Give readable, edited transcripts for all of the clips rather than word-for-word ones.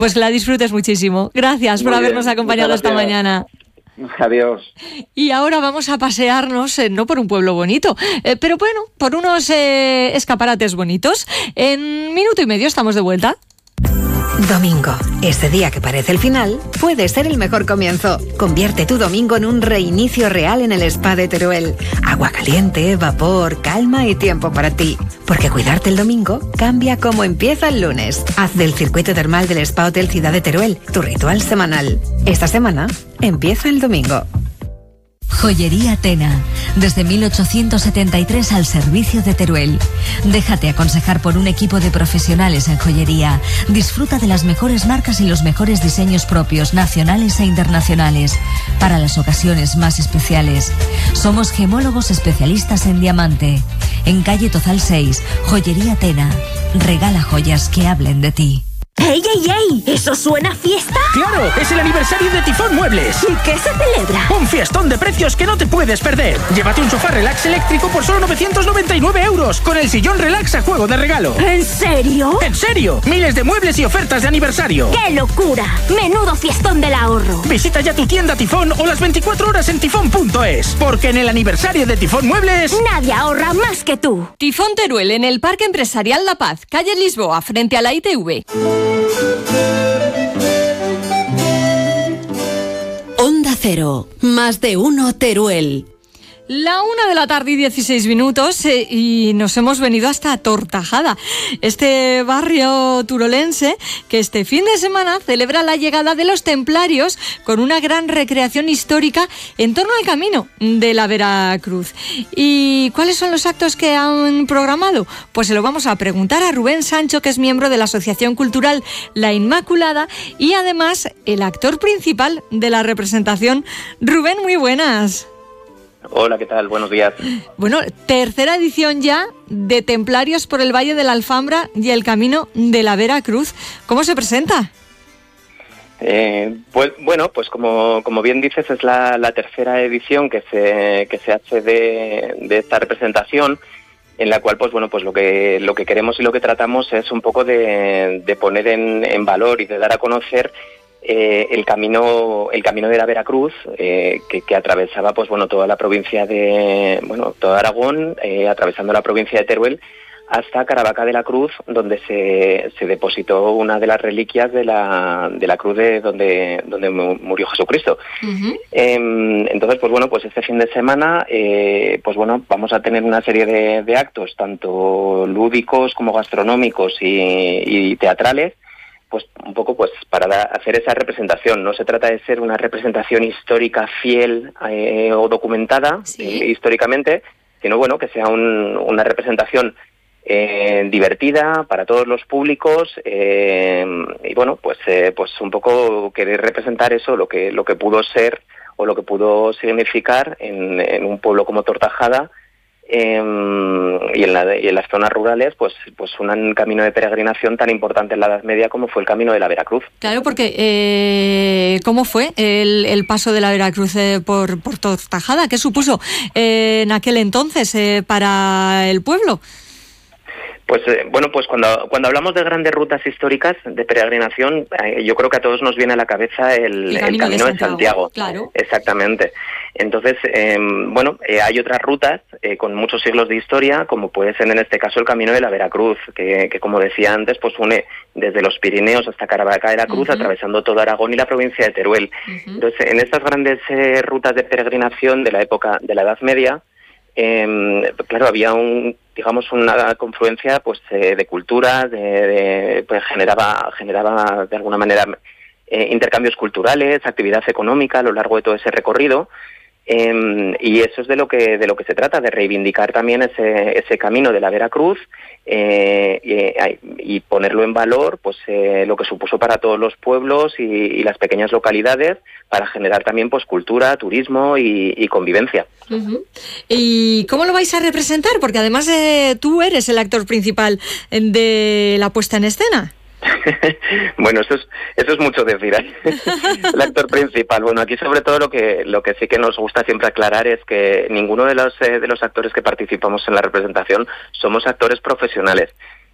Pues que la disfrutes muchísimo. Gracias por habernos acompañado esta mañana. Adiós. Y ahora vamos a pasearnos, no por un pueblo bonito, pero bueno, por unos escaparates bonitos. En minuto y medio estamos de vuelta. Domingo. Ese día que parece el final puede ser el mejor comienzo. Convierte tu domingo en un reinicio real en el Spa de Teruel. Agua caliente, vapor, calma y tiempo para ti. Porque cuidarte el domingo cambia cómo empieza el lunes. Haz del circuito termal del Spa Hotel Ciudad de Teruel tu ritual semanal. Esta semana empieza el domingo. Joyería Tena, desde 1873 al servicio de Teruel. Déjate aconsejar por un equipo de profesionales en joyería. Disfruta de las mejores marcas y los mejores diseños propios, nacionales e internacionales, para las ocasiones más especiales. Somos gemólogos especialistas en diamante. En calle Tozal 6, Joyería Tena. Regala joyas que hablen de ti. ¡Ey, ey, ey! ¿Eso suena a fiesta? ¡Claro! ¡Es el aniversario de Tifón Muebles! ¿Y qué se celebra? ¡Un fiestón de precios que no te puedes perder! Llévate un sofá relax eléctrico por solo 999 euros, con el sillón relax a juego de regalo. ¿En serio? ¡En serio! Miles de muebles y ofertas de aniversario. ¡Qué locura! ¡Menudo fiestón del ahorro! Visita ya tu tienda Tifón o las 24 horas en tifón.es, porque en el aniversario de Tifón Muebles... nadie ahorra más que tú. Tifón Teruel, en el Parque Empresarial La Paz, calle Lisboa, frente a la ITV. Onda Cero, más de uno Teruel. La 1:16 p.m. Y nos hemos venido hasta Tortajada, este barrio turolense que este fin de semana celebra la llegada de los templarios con una gran recreación histórica en torno al camino de la Veracruz. ¿Y cuáles son los actos que han programado? Pues se lo vamos a preguntar a Rubén Sancho, que es miembro de la Asociación Cultural La Inmaculada y además el actor principal de la representación. Rubén, muy buenas. Hola, ¿qué tal? Buenos días. Bueno, tercera edición ya de Templarios por el Valle de la Alfambra y el Camino de la Veracruz. ¿Cómo se presenta? Pues como bien dices, es la tercera edición que se hace de esta representación, en la cual pues lo que queremos y lo que tratamos es un poco de poner en valor y de dar a conocer el camino de la Veracruz, que atravesaba toda la provincia de toda Aragón, atravesando la provincia de Teruel hasta Caravaca de la Cruz, donde se depositó una de las reliquias de la cruz de donde murió Jesucristo. Uh-huh. Entonces este fin de semana vamos a tener una serie de actos tanto lúdicos como gastronómicos y teatrales, pues un poco para hacer esa representación. No se trata de ser una representación histórica fiel o documentada, ¿sí?, históricamente, sino que sea una representación divertida para todos los públicos, y un poco querer representar eso, lo que pudo ser o lo que pudo significar en un pueblo como Tortajada, y en las zonas rurales, pues un camino de peregrinación tan importante en la Edad Media como fue el Camino de la Veracruz. Claro, porque ¿cómo fue el paso de la Veracruz por Tortajada? ¿Qué supuso en aquel entonces para el pueblo? Pues cuando hablamos de grandes rutas históricas de peregrinación, yo creo que a todos nos viene a la cabeza el Camino de Santiago. Claro. Exactamente. Entonces, hay otras rutas con muchos siglos de historia, como puede ser en este caso el Camino de la Veracruz, que como decía antes, pues une desde los Pirineos hasta Caravaca de la Cruz, uh-huh, atravesando todo Aragón y la provincia de Teruel. Uh-huh. Entonces, en estas grandes rutas de peregrinación de la época de la Edad Media, había una confluencia de culturas, generaba de alguna manera intercambios culturales, actividad económica a lo largo de todo ese recorrido, y eso es de lo que se trata, de reivindicar también ese camino de la Veracruz, y ponerlo en valor, lo que supuso para todos los pueblos y las pequeñas localidades, para generar también cultura, turismo y convivencia. Uh-huh. ¿Y cómo lo vais a representar? Porque además tú eres el actor principal de la puesta en escena. Bueno, eso es mucho decir, ¿eh? El actor principal. Bueno, aquí sobre todo lo que sí que nos gusta siempre aclarar es que ninguno de los actores que participamos en la representación somos actores profesionales.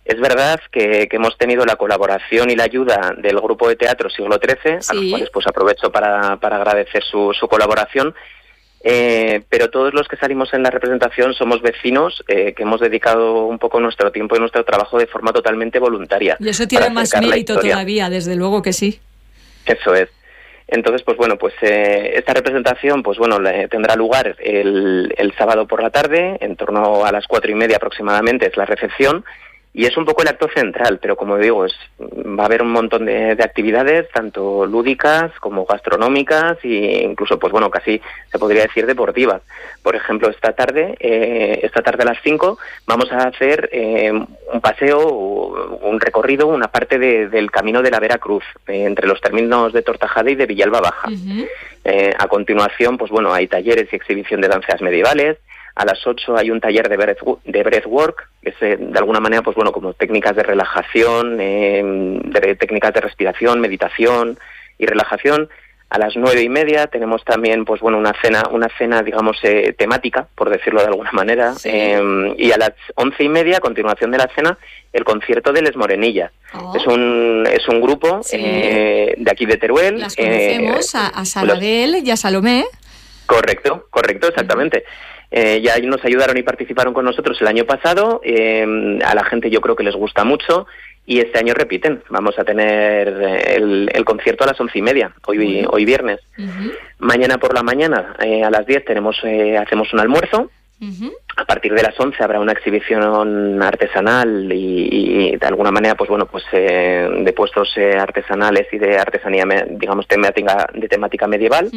Es verdad que hemos tenido la colaboración y la ayuda del grupo de teatro Siglo XIII, a los cuales pues aprovecho para agradecer su colaboración, pero todos los que salimos en la representación somos vecinos que hemos dedicado un poco nuestro tiempo y nuestro trabajo de forma totalmente voluntaria. Y eso tiene más mérito todavía, desde luego que sí. Eso es. Entonces, pues bueno, pues esta representación, pues bueno, tendrá lugar el sábado por la tarde, en torno a las 4:30 aproximadamente es la recepción, y es un poco el acto central, pero como digo, va a haber un montón de actividades, tanto lúdicas como gastronómicas e incluso, pues bueno, casi se podría decir deportivas. Por ejemplo, esta tarde a las 5 vamos a hacer un paseo, un recorrido, una parte del camino de la Veracruz, entre los términos de Tortajada y de Villalba Baja. A continuación, pues bueno, hay talleres y exhibición de danzas medievales. A las 8 hay un taller de breathwork, que es de alguna manera, pues bueno, como técnicas de relajación, técnicas de respiración, meditación y relajación. A las 9:30 tenemos también, pues bueno, una cena, digamos, temática, por decirlo de alguna manera. Sí. Y a las 11:30, a continuación de la cena, el concierto de Les Morenillas. Es un grupo de aquí de Teruel. Las conocemos, a Saladel y a Salomé. Correcto, exactamente. Ya nos ayudaron y participaron con nosotros el año pasado, a la gente yo creo que les gusta mucho y este año repiten. Vamos a tener el concierto a las 11:30, hoy viernes. Mañana por la mañana, a las 10 hacemos un almuerzo. A partir de las 11 habrá una exhibición artesanal y de alguna manera, pues bueno, pues de puestos artesanales y de artesanía, digamos, de temática medieval.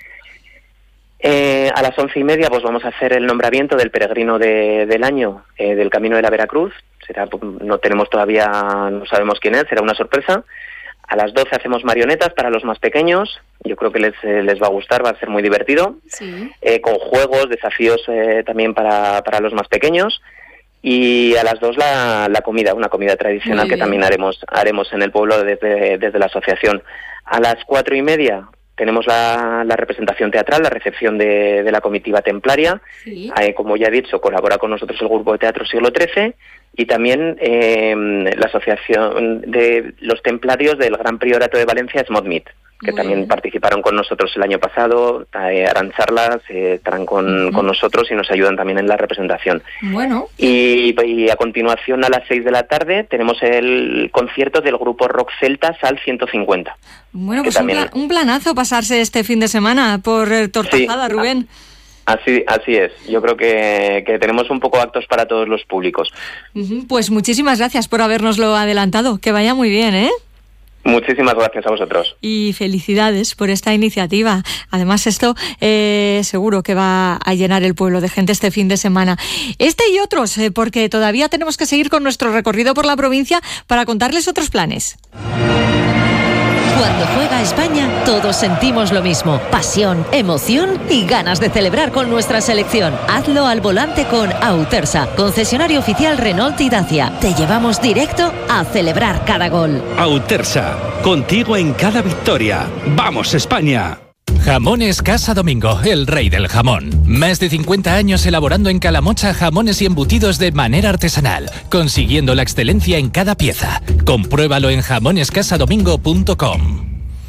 A las 11:30 pues vamos a hacer el nombramiento del peregrino del año del Camino de la Veracruz. No sabemos quién es, será una sorpresa. A las 12 hacemos marionetas para los más pequeños. Yo creo que les va a gustar, va a ser muy divertido. Sí. Con juegos, desafíos también para los más pequeños. Y a las 2 la comida, una comida tradicional que también haremos en el pueblo desde la asociación. A las 4:30 tenemos la representación teatral, la recepción de la comitiva templaria. Sí. Como ya he dicho, colabora con nosotros el grupo de teatro Siglo XIII y también la asociación de los templarios del Gran Priorato de Valencia, Smodmit, que también participaron con nosotros el año pasado, harán charlas, estarán con nosotros y nos ayudan también en la representación. Bueno. Y a continuación, a las 6 de la tarde, tenemos el concierto del grupo rock celta Sal 150. Bueno, pues un planazo pasarse este fin de semana por Tortajada, sí, Rubén. Así es. Yo creo que tenemos un poco actos para todos los públicos. Pues muchísimas gracias por habernoslo adelantado. Que vaya muy bien, ¿eh? Muchísimas gracias a vosotros. Y felicidades por esta iniciativa. Además, esto seguro que va a llenar el pueblo de gente este fin de semana. Este y otros, porque todavía tenemos que seguir con nuestro recorrido por la provincia para contarles otros planes. Cuando juega España, todos sentimos lo mismo: pasión, emoción y ganas de celebrar con nuestra selección. Hazlo al volante con Autersa, concesionario oficial Renault y Dacia. Te llevamos directo a celebrar cada gol. Autersa, contigo en cada victoria. ¡Vamos, España! Jamones Casa Domingo, el rey del jamón. Más de 50 años elaborando en Calamocha jamones y embutidos de manera artesanal, consiguiendo la excelencia en cada pieza. Compruébalo en jamonescasadomingo.com.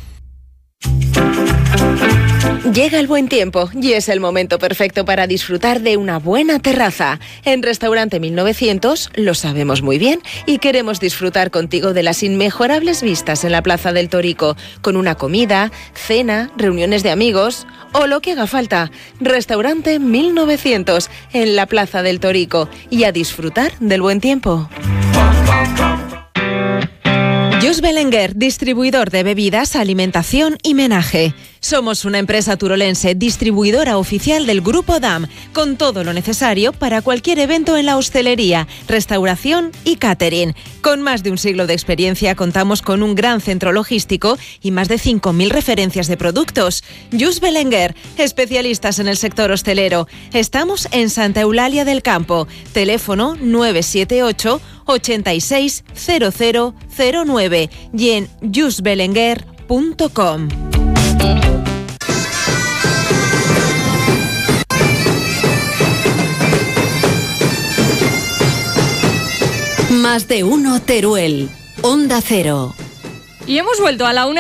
Llega el buen tiempo y es el momento perfecto para disfrutar de una buena terraza. En Restaurante 1900 lo sabemos muy bien y queremos disfrutar contigo de las inmejorables vistas en la Plaza del Torico, con una comida, cena, reuniones de amigos o lo que haga falta. Restaurante 1900 en la Plaza del Torico, y a disfrutar del buen tiempo. Jus Belenguer, distribuidor de bebidas, alimentación y menaje. Somos una empresa turolense, distribuidora oficial del Grupo DAM, con todo lo necesario para cualquier evento en la hostelería, restauración y catering. Con más de un siglo de experiencia, contamos con un gran centro logístico y más de 5.000 referencias de productos. Jus Belenguer, especialistas en el sector hostelero. Estamos en Santa Eulalia del Campo. Teléfono 978 86 0009 y en jusbelenguer.com. Más de uno Teruel. Onda Cero. Y hemos vuelto a la 1.